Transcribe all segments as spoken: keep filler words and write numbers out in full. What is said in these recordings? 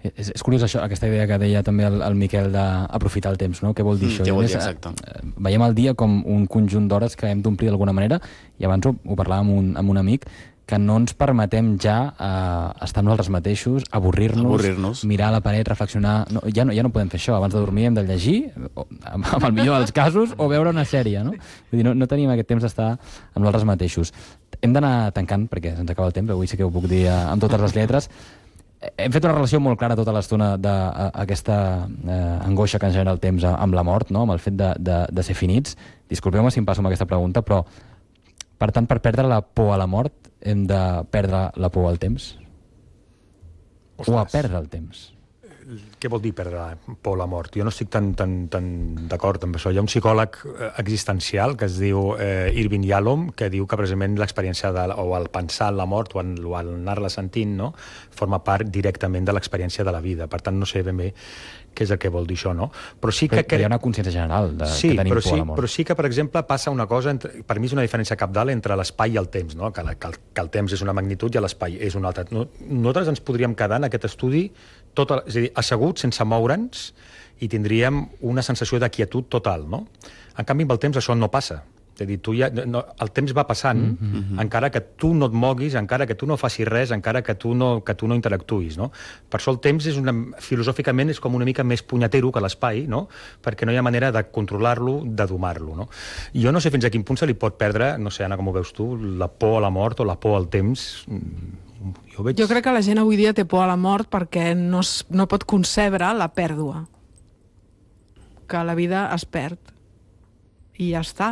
És, és curiós això, aquesta idea que deia també el, el Miquel d'aprofitar el temps, no? Què vol dir Mm, això? què vol I a dir, més, exacte. eh, veiem el dia com un conjunt d'hores que hem d'omplir d'alguna manera, i abans ho, ho parlàvem amb un, amb un amic, que no ens permetem ja eh, estar nosaltres mateixos, avorrir-nos, Avorrir-nos. mirar a la paret, reflexionar... No, ja, no, ja no podem fer això. Abans de dormir hem de llegir, o, amb, amb el millor dels casos, o veure una sèrie, no? Vull dir, no, no tenim aquest temps d'estar amb nosaltres mateixos. Hem d'anar tancant, perquè se'ns acaba el temps, avui sí que ho puc dir eh, amb totes les lletres. Hem fet una relació molt clara tota l'estona d'aquesta eh, angoixa que ens genera el temps amb la mort, no? Amb el fet de, de, de ser finits. Disculpeu-me si em passo amb aquesta pregunta, però per tant, per perdre la por a la mort, hem de perdre la por al temps? Ostres. O a perdre el temps? Què vol dir perdre la por a la mort? Jo no estic tan, tan, tan d'acord amb això. Hi ha un psicòleg existencial que es diu eh, Irvin Yalom, que diu que precisament l'experiència de, o el pensar en la mort o, en, o el anar-la sentint, no? Forma part directament de l'experiència de la vida. Per tant, no sé ben bé què és el que vol dir això, no? Però sí que... Però, però hi ha una consciència general de sí, que tenim però por sí, a la mort. però sí que, per exemple, passa una cosa... Entre, per mi és una diferència cabdal entre l'espai i el temps, no? Que, la, que, el, que el temps és una magnitud i l'espai és una altra. No, nosaltres ens podríem quedar en aquest estudi tot, és a dir, asseguts, sense moure'ns, i tindríem una sensació de quietud total, no? En canvi, amb el temps això no passa. És a dir, tu ja, no, el temps va passant, mm-hmm. encara que tu no et moguis, encara que tu no facis res, encara que tu no, que tu no interactuïs, no? Per això el temps és una, filosòficament és com una mica més punyetero que l'espai, no? Perquè no hi ha manera de controlar-lo, de domar-lo, no? Jo no sé fins a quin punt se li pot perdre, no sé, Anna, com ho veus tu, la por a la mort o la por al temps. Jo, veig... jo crec que la gent avui dia té por a la mort perquè no, es, no pot concebre la pèrdua. Que la vida es perd. I ja està.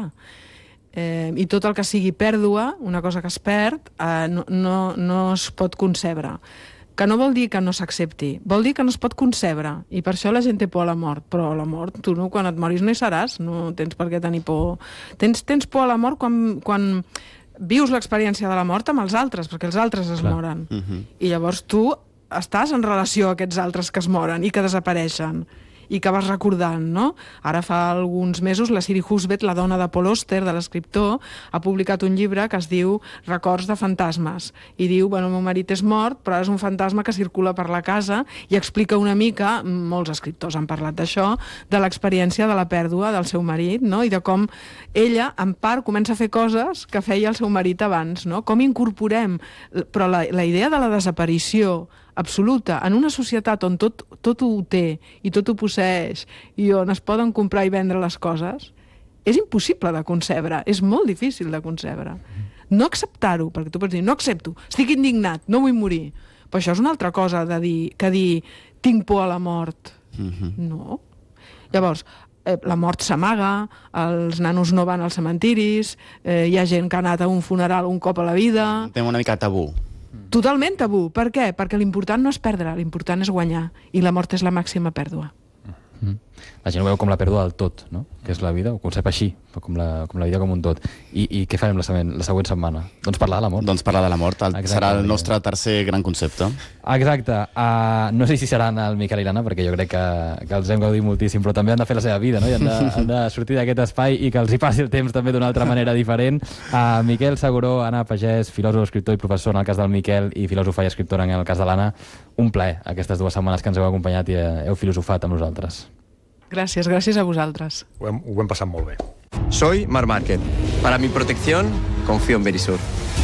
Eh, I tot el que sigui pèrdua, una cosa que es perd, eh, no, no, no es pot concebre. Que no vol dir que no s'accepti, vol dir que no es pot concebre, i per això la gent té por a la mort. Però a la mort, tu no, quan et moris no hi seràs, no tens per què tenir por. Tens, tens por a la mort quan, quan vius l'experiència de la mort amb els altres, perquè els altres es Clar. moren. Mhm. I llavors tu estàs en relació a aquests altres que es moren i que desapareixen, i que vas recordant, no? Ara fa alguns mesos la Siri Husbeth, la dona de Paul Auster, de l'escriptor, ha publicat un llibre que es diu Records de fantasmes, i diu, bueno, el meu marit és mort, però ara és un fantasma que circula per la casa, i explica una mica, molts escriptors han parlat d'això, de l'experiència de la pèrdua del seu marit, no? I de com ella, en part, comença a fer coses que feia el seu marit abans, no? Com incorporem, però la, la idea de la desaparició absoluta, en una societat on tot, tot ho té i tot ho posseix i on es poden comprar i vendre les coses, és impossible de concebre, és molt difícil de concebre. No acceptar-ho, perquè tu pots dir, no accepto, estic indignat, no vull morir. Però això és una altra cosa de dir, que dir, tinc por a la mort. Mm-hmm. No. Llavors, eh, la mort s'amaga, els nanos no van als cementiris, eh, hi ha gent que ha anat a un funeral un cop a la vida... Tem una mica tabú. Totalment tabú. Per què? Perquè l'important no és perdre, l'important és guanyar. I la mort és la màxima pèrdua. Mm. La gent ho veu com la pèrdua del tot, no? Que és la vida, ho concep així, com la, com la vida com un tot. I, i què farem la següent, la següent setmana? Doncs parlar de la mort. Doncs parlar de la mort. El, Exacte, serà el perquè- nostre tercer gran concepte. Exacte. Uh, no sé si seran el Miquel i l'Anna, perquè jo crec que, que els hem gaudit moltíssim, però també han de fer la seva vida, no? I han de, han de sortir d'aquest espai i que els hi passi el temps també d'una altra manera diferent. Uh, Miquel Seguró, Anna Pagès, filòsof, escriptor i professor en el cas del Miquel, i filòsofa i escriptora en el cas de l'Anna. Un plaer aquestes dues setmanes que ens heu acompanyat i eh, heu filosofat amb nosaltres. Gràcies, gràcies a vosaltres. Ho hem, ho hem passat molt bé. Soy Mar Márquez. Para mi protección, confío en Verisur.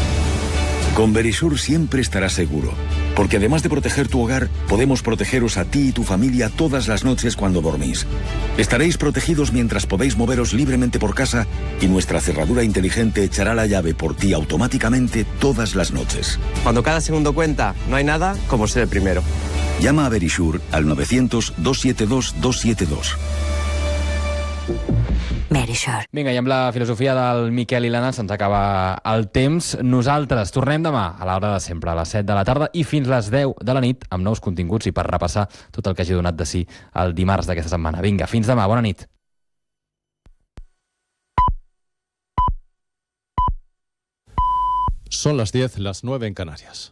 Con Verisur siempre estarás seguro, porque además de proteger tu hogar, podemos protegeros a ti y tu familia todas las noches cuando dormís. Estaréis protegidos mientras podéis moveros libremente por casa y nuestra cerradura inteligente echará la llave por ti automáticamente todas las noches. Cuando cada segundo cuenta, no hay nada como ser el primero. Llama a Verisur al novecientos, dos siete dos, dos siete dos. Verisur. Vinga, i amb la filosofia del Miquel i l'Anna se'ns acaba el temps. Nosaltres tornem demà a l'hora de sempre, a les set de la tarda i fins les deu de la nit amb nous continguts i per repassar tot el que hagi donat de si el dimarts d'aquesta setmana. Vinga, fins demà, bona nit. Son las diez, las nueve en Canarias.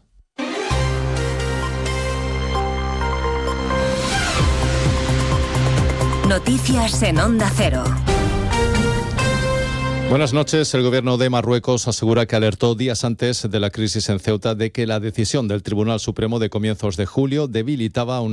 Noticias en Onda Cero. Buenas noches. El gobierno de Marruecos asegura que alertó días antes de la crisis en Ceuta de que la decisión del Tribunal Supremo de comienzos de julio debilitaba un